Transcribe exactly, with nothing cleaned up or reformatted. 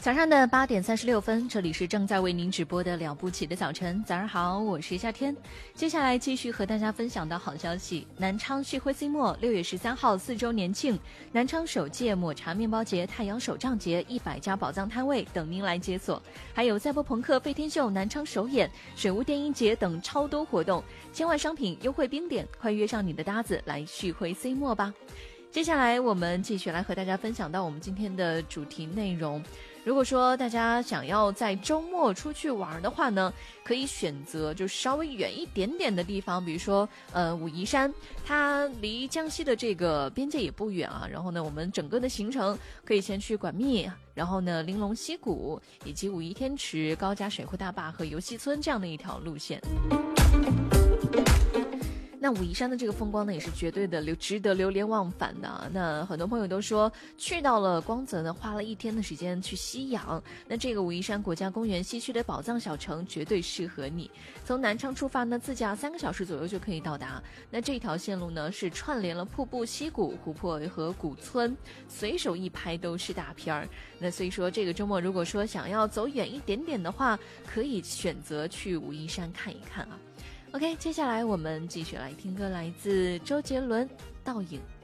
早上的八点三十六分，这里是正在为您直播的了不起的早晨。早上好，我是夏天。接下来继续和大家分享到好消息：南昌旭辉 C 墨六月十三号四周年庆，南昌首届抹茶面包节、太阳手账节，一百家宝藏摊位等您来解锁。还有赛博朋克飞天秀南昌首演、水屋电音节等超多活动，千万商品优惠冰点，快约上你的搭子来旭辉 C 墨吧。接下来我们继续来和大家分享到我们今天的主题内容。如果说大家想要在周末出去玩的话呢，可以选择就稍微远一点点的地方，比如说呃武夷山，它离江西的这个边界也不远啊。然后呢，我们整个的行程可以先去管密，然后呢玲珑溪谷以及武夷天池、高家水库大坝和游戏村这样的一条路线。那武夷山的这个风光呢，也是绝对的流值得流连忘返的啊。那很多朋友都说，去到了光泽呢，花了一天的时间去吸氧。那这个武夷山国家公园西区的宝藏小城绝对适合你。从南昌出发呢，自驾三个小时左右就可以到达。那这条线路呢，是串联了瀑布、溪谷、湖泊和古村，随手一拍都是大片儿。那所以说，这个周末如果说想要走远一点点的话，可以选择去武夷山看一看啊。OK， 接下来我们继续来听歌，来自周杰伦《倒影》。